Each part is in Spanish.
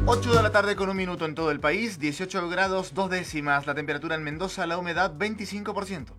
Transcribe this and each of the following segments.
8 de la tarde con 1 minuto en todo el país, 18 grados 2 décimas, la temperatura en Mendoza, la humedad 25%.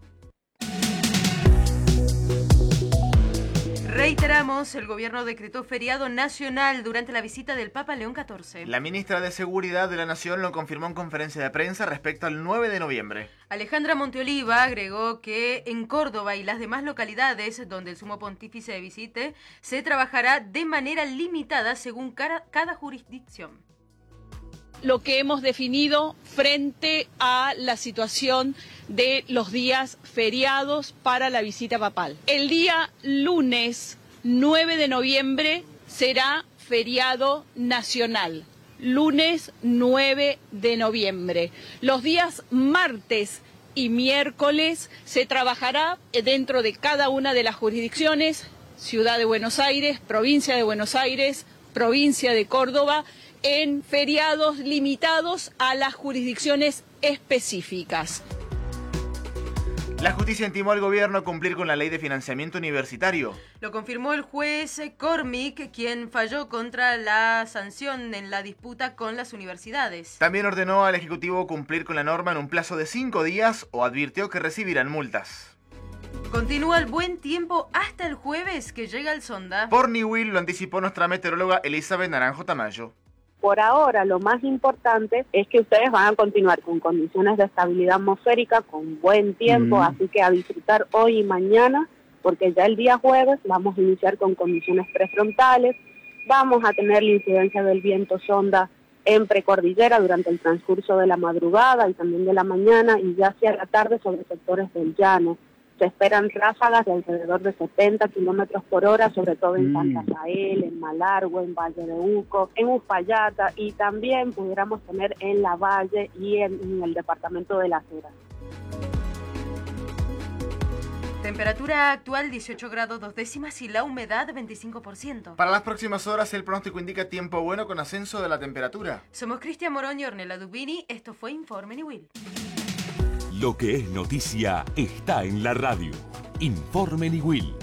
Reiteramos, el gobierno decretó feriado nacional durante la visita del Papa León XIV. La ministra de Seguridad de la Nación lo confirmó en conferencia de prensa respecto al 9 de noviembre. Alejandra Monteoliva agregó que en Córdoba y las demás localidades donde el sumo pontífice visite, se trabajará de manera limitada según cada jurisdicción. Lo que hemos definido frente a la situación de los días feriados para la visita papal. El día lunes 9 de noviembre será feriado nacional. Lunes 9 de noviembre. Los días martes y miércoles se trabajará dentro de cada una de las jurisdicciones, Ciudad de Buenos Aires, Provincia de Buenos Aires, Provincia de Córdoba, en feriados limitados a las jurisdicciones específicas. La justicia intimó al gobierno a cumplir con la ley de financiamiento universitario. Lo confirmó el juez Cormick, quien falló contra la sanción en la disputa con las universidades. También ordenó al Ejecutivo cumplir con la norma en un plazo de 5 días o advirtió que recibirán multas. Continúa el buen tiempo hasta el jueves que llega el sonda. Por Niwil lo anticipó nuestra meteoróloga Elizabeth Naranjo Tamayo. Por ahora, lo más importante es que ustedes van a continuar con condiciones de estabilidad atmosférica, con buen tiempo, así que a disfrutar hoy y mañana, porque ya el día jueves vamos a iniciar con condiciones prefrontales, vamos a tener la incidencia del viento sonda en precordillera durante el transcurso de la madrugada y también de la mañana, y ya hacia la tarde sobre sectores del llano. Se esperan ráfagas de alrededor de 70 kilómetros por hora, sobre todo en Santa Rafael, en Malargüe, en Valle de Uco, en Uspallata, y también pudiéramos tener en La Valle y en el departamento de Las Heras. Temperatura actual 18 grados 2 décimas y la humedad 25%. Para las próximas horas el pronóstico indica tiempo bueno con ascenso de la temperatura. Somos Cristian Morón y Ornella Dubini. Esto fue Informe Niwil. Lo que es noticia está en la radio. Informe Niwil.